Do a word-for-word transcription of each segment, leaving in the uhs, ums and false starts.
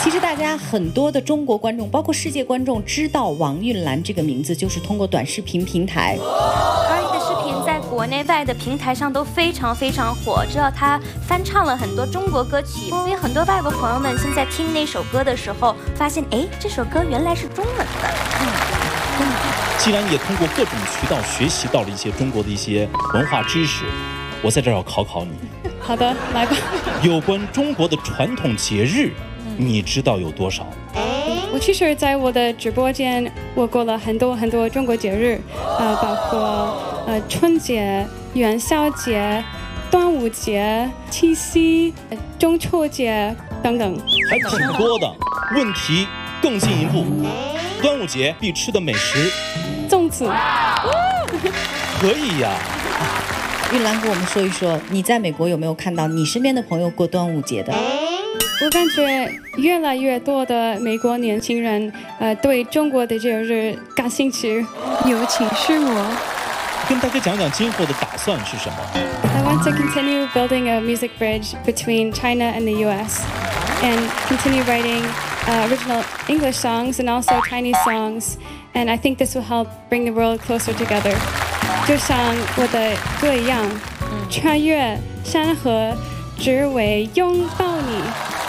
其实大家很多的中国观众，包括世界观众，知道王韵兰这个名字，就是通过短视频平台。 而你的视频在国内外的平台上都非常非常火，知道她翻唱了很多中国歌曲，所以很多外国朋友们现在听那首歌的时候，发现哎，这首歌原来是中文的。嗯。嗯既然也通过各种渠道学习到了一些中国的一些文化知识，我在这儿要考考你。 好的，来吧。 有关中国的传统节日，你知道有多少？ 我其实在我的直播间，我过了很多很多中国节日，呃，包括呃春节、元宵节、端午节、七夕、中秋节等等， 还挺多的。问题更进一步，端午节必吃的美食， 粽子。 可以呀。 韵兰跟我们说一说，你在美国有没有看到你身边的朋友过端午节的？ 我感觉越来越多的美国年轻人，呃，对中国的节日感兴趣，尤其是我。 跟大家讲讲今后的打算是什么 I want to continue building a music bridge between China and the U S and continue writing uh, original English songs and also Chinese songs. And I think this will help bring the world closer together. 就像我的歌一样，穿越山河，只为拥抱你。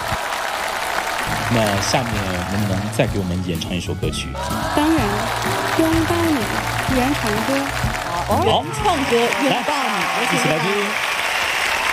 那下面能不能再给我们演唱一首歌曲？ 当然，拥抱你，原唱歌。 好，原创歌，拥抱你， 一起来听。